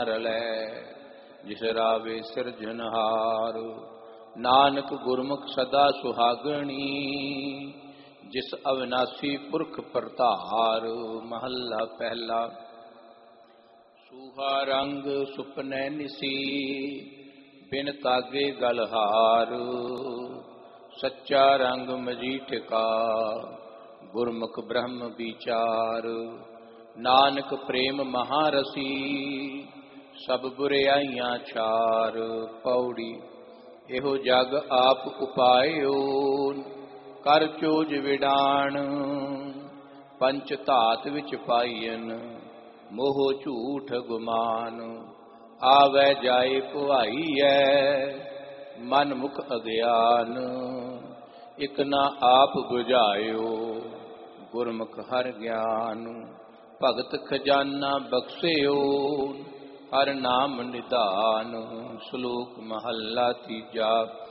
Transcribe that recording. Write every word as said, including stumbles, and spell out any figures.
ਰਲੈ ਜਿਸ ਰਾਵੇ ਸਿਰਜਨਹਾਰ। ਨਾਨਕ ਗੁਰਮੁਖ ਸਦਾ ਸੁਹਾਗਣੀ ਜਿਸ ਅਵਿਨਾਸੀ ਪੁਰਖ ਪ੍ਰਤਾਰ। ਮਹੱਲਾ ਪਹਿਲਾ। ਸੂਹਾ ਰੰਗ ਸੁਪਨੈ ਨਿਸੀ ਬਿਨ ਤਾਗੇ ਗਲਹਾਰ। ਸੱਚਾ ਰੰਗ ਮਜੀਠਿਕਾ ਗੁਰਮੁਖ ਬ੍ਰਹਮ ਵਿਚਾਰ। ਨਾਨਕ ਪ੍ਰੇਮ ਮਹਾਰਸੀ ਸਭ ਬੁਰਿਆਈਆਂ ਛਾਰ। ਪੌੜੀ। ਇਹੋ ਜਗ ਆਪ ਉਪਾਇਓ ਕਰ ਚੋਜ ਵਿਡਾਣ। ਪੰਚ ਧਾਤ ਵਿੱਚ ਪਾਈਨ ਮੋਹ ਝੂਠ ਗੁਮਾਨ। ਆਵੈ ਜਾਏ ਭੁਆਈਐ ਮਨ ਮੁਖ ਅਗਿਆਨ। ਇਕ ਨਾ ਆਪ ਬੁਝਾਇਓ ਗੁਰਮੁਖ ਹਰਿ ਗਿਆਨ। ਭਗਤ ਖਜ਼ਾਨਾ ਬਖਸ਼ਿਓ ਹਰਿ ਨਾਮ ਨਿਧਾਨ। ਸ਼ਲੋਕ ਮਹੱਲਾ ਤੀਜਾ।